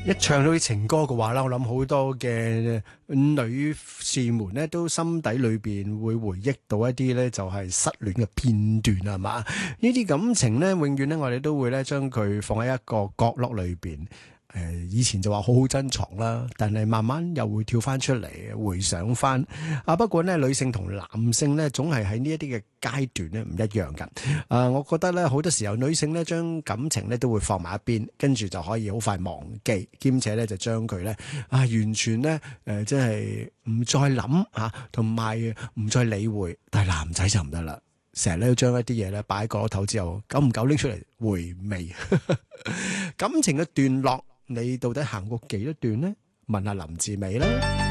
一唱到啲情歌嘅話啦，我諗好多嘅女士們咧，都心底裏邊會回憶到一啲咧，就係失戀嘅片段啊嘛。呢啲感情咧，永遠咧，我哋都會咧將佢放喺一個角落裏邊。以前就話好好珍藏啦，但係慢慢又會跳翻出嚟回想翻。不過呢，女性同男性呢，總係喺呢一啲嘅階段呢唔一樣㗎。我覺得呢，好多時候女性呢將感情呢都會放埋一邊，跟住就可以好快忘記，兼且呢就將佢呢完全呢即係唔再諗嚇，同埋唔再理會。但係男仔就唔得啦。成日咧都將一啲嘢咧擺喺角落頭之後，久唔久拎出嚟回味感情嘅段落，你到底行過幾多段呢？問下林志美啦。